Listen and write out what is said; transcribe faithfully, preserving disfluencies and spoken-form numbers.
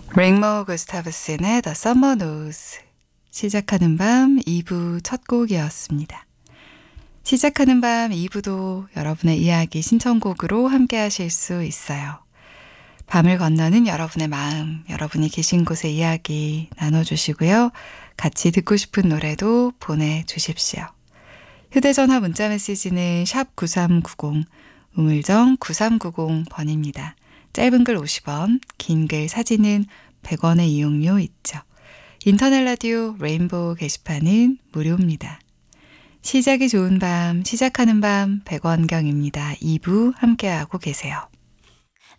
링모 구스타브슨의 The Summer Knows 시작하는 밤 이 부 첫 곡이었습니다. 시작하는 밤 이 부도 여러분의 이야기 신청곡으로 함께 하실 수 있어요. 밤을 건너는 여러분의 마음, 여러분이 계신 곳의 이야기 나눠주시고요. 같이 듣고 싶은 노래도 보내주십시오. 휴대전화 문자메시지는 샵 구삼구공, 우물정 구삼구공 번입니다. 짧은 글 오십 원, 긴 글 사진은 백 원의 이용료 있죠. 인터넷 라디오 레인보우 게시판은 무료입니다. 시작이 좋은 밤, 시작하는 밤 백원경입니다. 이 부 함께하고 계세요.